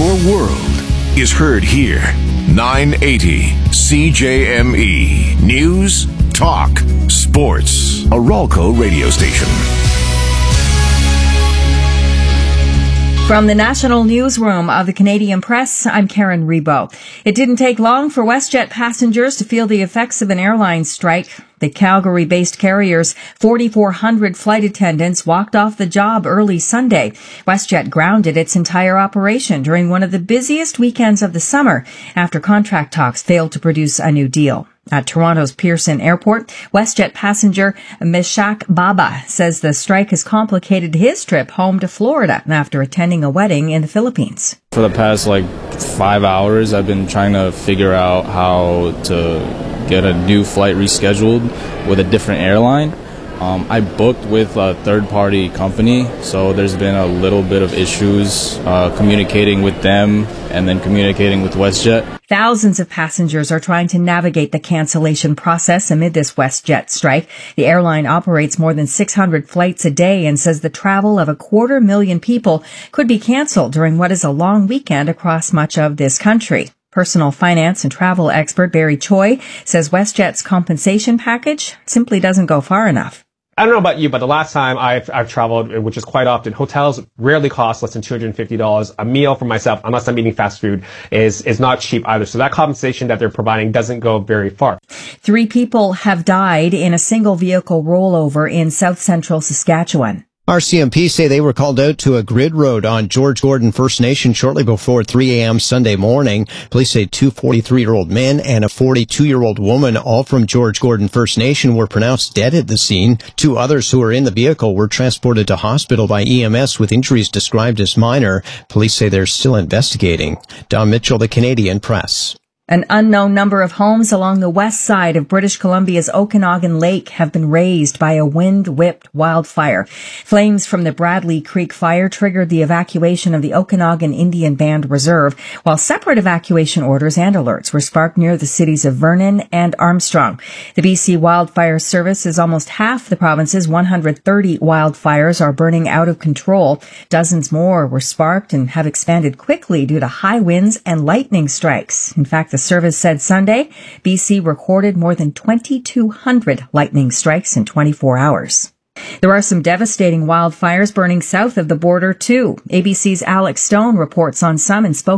Your world is heard here. 980 CJME. News, talk, sports. A Ralco radio station. From the National Newsroom of the Canadian Press, I'm Karen Rebo. It didn't take long for WestJet passengers to feel the effects of an airline strike. The Calgary-based carrier's 4,400 flight attendants walked off the job early Sunday. WestJet grounded its entire operation during one of the busiest weekends of the summer after contract talks failed to produce a new deal. At Toronto's Pearson Airport, WestJet passenger Meshak Baba says the strike has complicated his trip home to Florida after attending a wedding in the Philippines. For the past 5 hours, I've been trying to figure out how to get a new flight rescheduled with a different airline. I booked with a third-party company, so there's been a little bit of issues communicating with them and then communicating with WestJet. Thousands of passengers are trying to navigate the cancellation process amid this WestJet strike. The airline operates more than 600 flights a day and says the travel of 250,000 people could be canceled during what is a long weekend across much of this country. Personal finance and travel expert Barry Choi says WestJet's compensation package simply doesn't go far enough. I don't know about you, but the last time I've traveled, which is quite often, hotels rarely cost less than $250. A meal for myself, unless I'm eating fast food, is not cheap either. So that compensation that they're providing doesn't go very far. 3 people have died in a single vehicle rollover in south central Saskatchewan. RCMP say they were called out to a grid road on George Gordon First Nation shortly before 3 a.m. Sunday morning. Police say 2 43-year-old men and a 42-year-old woman, all from George Gordon First Nation, were pronounced dead at the scene. 2 others who were in the vehicle were transported to hospital by EMS with injuries described as minor. Police say they're still investigating. Don Mitchell, the Canadian Press. An unknown number of homes along the west side of British Columbia's Okanagan Lake have been razed by a wind-whipped wildfire. Flames from the Bradley Creek fire triggered the evacuation of the Okanagan Indian Band Reserve, while separate evacuation orders and alerts were sparked near the cities of Vernon and Armstrong. The BC Wildfire Service says almost half the province's 130 wildfires are burning out of control. Dozens more were sparked and have expanded quickly due to high winds and lightning strikes. In fact, the service said Sunday, BC recorded more than 2,200 lightning strikes in 24 hours. There are some devastating wildfires burning south of the border, too. ABC's Alex Stone reports on some and spoke